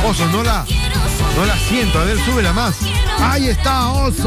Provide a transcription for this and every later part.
Oso, no la siento. A ver, súbela más. Ahí está, Oso.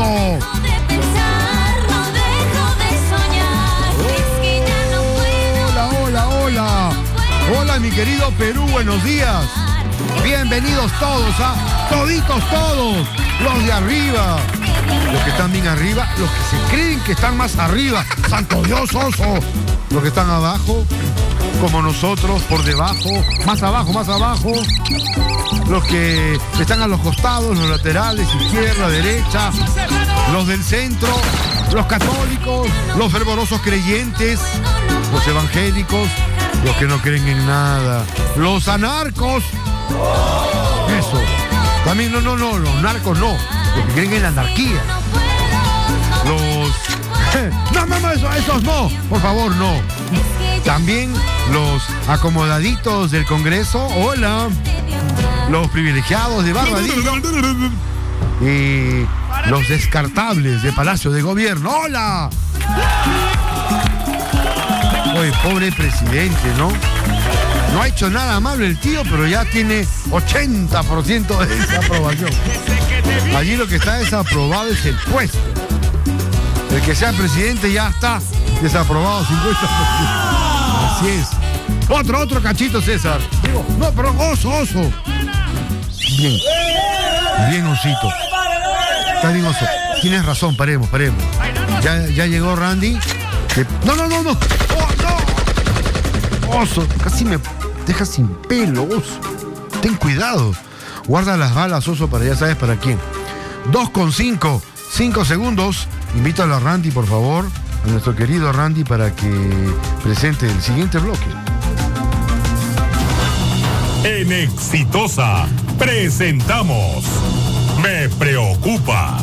Hola. Hola, mi querido Perú, buenos días. Bienvenidos todos, toditos todos, los de arriba, los que están bien arriba, los que se creen que están más arriba, santo Dios, Oso, los que están abajo, como nosotros, por debajo, más abajo, los que están a los costados, los laterales, izquierda, derecha, los del centro, los católicos, los fervorosos creyentes, los evangélicos, los que no creen en nada, los anarcos. Eso. También no, los narcos no. Los que creen en la anarquía. No, esos no. Por favor, no. También los acomodaditos del Congreso. Hola. Los privilegiados de Barbadillo. Y los descartables de Palacio de Gobierno. Hola. Oye, pobre presidente, ¿no? No ha hecho nada malo el tío, pero ya tiene 80% de desaprobación. Allí lo que está desaprobado es el puesto. El que sea presidente ya está desaprobado 50%. Así es. Otro cachito, César. No, pero Oso. Bien, Osito. Está bien, Oso. Tienes razón, paremos. Ya llegó Randy. No. Oh, no. Oso, casi me deja sin pelo, Oso. Ten cuidado. Guarda las balas, Oso, para ya sabes para quién. 2:5 segundos. Invito a la Randy, por favor, a nuestro querido Randy, para que presente el siguiente bloque. En Exitosa presentamos Me Preocupa.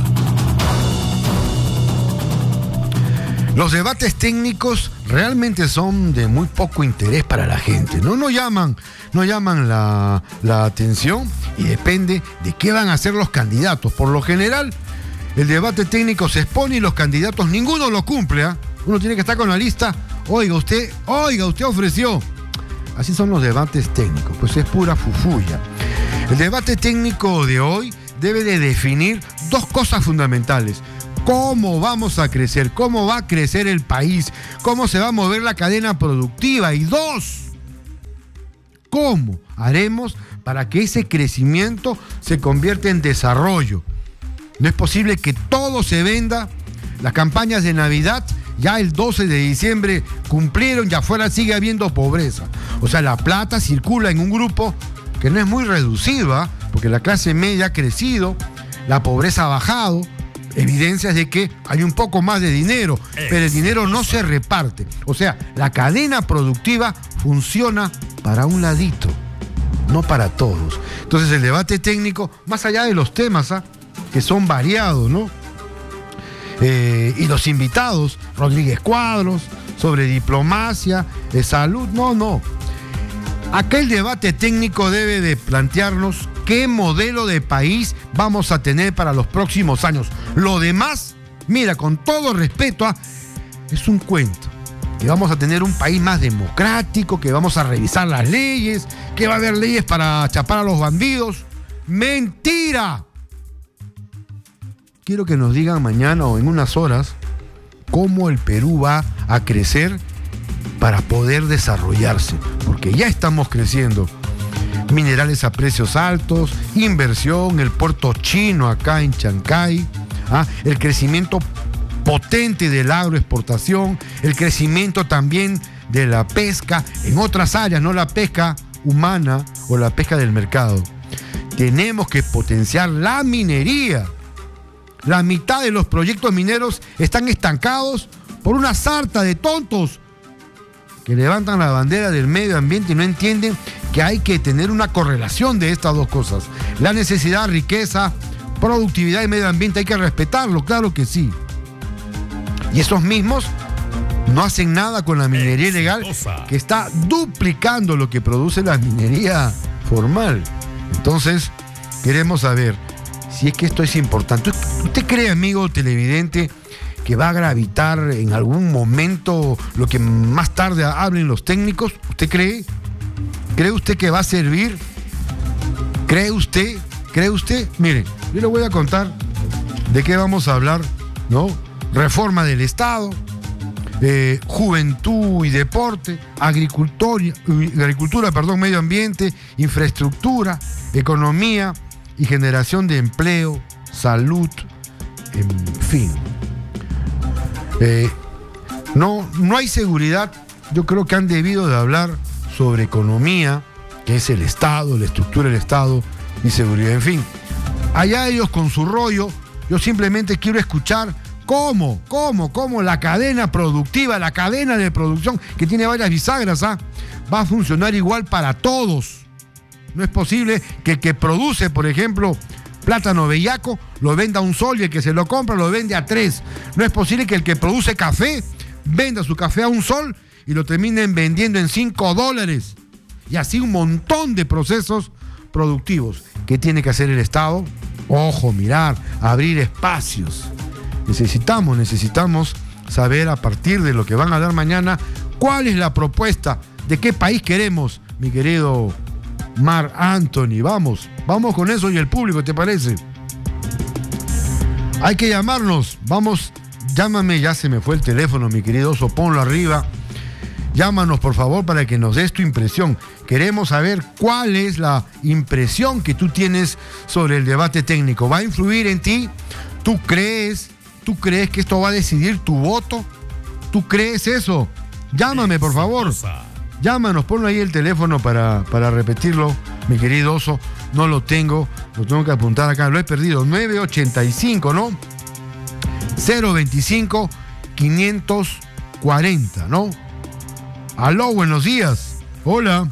Los debates técnicos realmente son de muy poco interés para la gente, ¿no? No llaman la atención y depende de qué van a hacer los candidatos. Por lo general, el debate técnico se expone y los candidatos ninguno lo cumple, ¿eh? Uno tiene que estar con la lista. Oiga, usted ofreció. Así son los debates técnicos, pues es pura fufulla. El debate técnico de hoy debe de definir dos cosas fundamentales. ¿Cómo vamos a crecer? ¿Cómo va a crecer el país? ¿Cómo se va a mover la cadena productiva? Y dos, ¿cómo haremos para que ese crecimiento se convierta en desarrollo? No es posible que todo se venda. Las campañas de Navidad ya el 12 de diciembre cumplieron y afuera sigue habiendo pobreza. O sea, la plata circula en un grupo que no es muy reducido, ¿eh? Porque la clase media ha crecido, la pobreza ha bajado. Evidencias de que hay un poco más de dinero, pero el dinero no se reparte. O sea, la cadena productiva funciona para un ladito, no para todos. Entonces el debate técnico, más allá de los temas, que son variados, ¿no? Y los invitados, Rodríguez Cuadros, sobre diplomacia, salud, no. Acá el debate técnico debe de plantearnos qué modelo de país vamos a tener para los próximos años. Lo demás, mira, con todo respeto, es un cuento. Que vamos a tener un país más democrático, que vamos a revisar las leyes, que va a haber leyes para chapar a los bandidos. ¡Mentira! Quiero que nos digan mañana o en unas horas cómo el Perú va a crecer para poder desarrollarse, porque ya estamos creciendo. Minerales a precios altos, inversión, el puerto chino acá en Chancay, el crecimiento potente de la agroexportación, el crecimiento también de la pesca en otras áreas, no la pesca humana o la pesca del mercado. Tenemos que potenciar la minería. La mitad de los proyectos mineros están estancados por una sarta de tontos que levantan la bandera del medio ambiente y no entienden que hay que tener una correlación de estas dos cosas. La necesidad, riqueza, productividad y medio ambiente hay que respetarlo, claro que sí. Y esos mismos no hacen nada con la minería ilegal, que está duplicando lo que produce la minería formal. Entonces, queremos saber si es que esto es importante. ¿Usted cree, amigo televidente, que va a gravitar en algún momento lo que más tarde hablen los técnicos? ¿Usted cree? ¿Cree usted que va a servir? ¿Cree usted? Miren, yo le voy a contar de qué vamos a hablar, ¿no? Reforma del Estado, juventud y deporte, agricultura, medio ambiente, infraestructura, economía y generación de empleo, salud, en fin. No hay seguridad. Yo creo que han debido de hablar sobre economía, que es el Estado, la estructura del Estado y seguridad. En fin, allá ellos con su rollo. Yo simplemente quiero escuchar cómo la cadena productiva, la cadena de producción, que tiene varias bisagras, va a funcionar igual para todos. No es posible que el que produce, por ejemplo, plátano bellaco, lo venda a $1 y el que se lo compra lo vende a $3. No es posible que el que produce café venda su café a $1 y lo terminen vendiendo en $5. Y así un montón de procesos productivos. ¿Qué tiene que hacer el Estado? Ojo, mirar, abrir espacios. Necesitamos saber a partir de lo que van a dar mañana cuál es la propuesta, de qué país queremos, mi querido Mar Anthony. Vamos con eso y el público, ¿te parece? Hay que llamarnos, llámame, ya se me fue el teléfono, mi querido Oso, ponlo arriba. Llámanos, por favor, para que nos des tu impresión. Queremos saber cuál es la impresión que tú tienes sobre el debate técnico. ¿Va a influir en ti? ¿Tú crees que esto va a decidir tu voto? ¿Tú crees eso? Llámame, por favor. Llámanos, ponlo ahí el teléfono para repetirlo, mi querido Oso. No lo tengo que apuntar acá, lo he perdido. 985, ¿no? 025 540, ¿no? Aló, buenos días. Hola.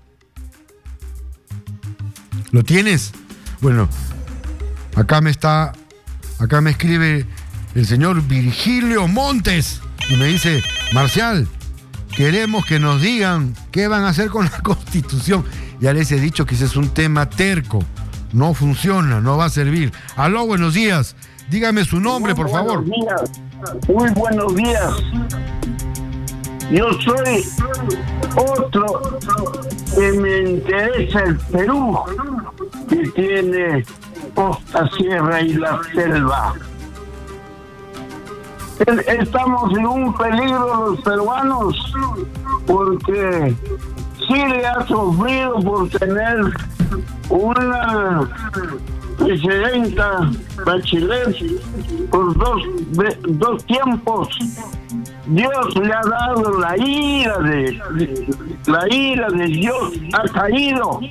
¿Lo tienes? Bueno, acá me escribe el señor Virgilio Montes y me dice: Marcial, queremos que nos digan qué van a hacer con la Constitución. Ya les he dicho que ese es un tema terco. No funciona, no va a servir. Aló, buenos días. Dígame su nombre, por favor. Muy buenos días. Yo soy otro que me interesa el Perú, que tiene costa, sierra y la selva. Estamos en un peligro los peruanos, porque Chile ha sufrido por tener una presidenta Bachelet por dos tiempos. Dios le ha dado la ira de Dios, ha caído.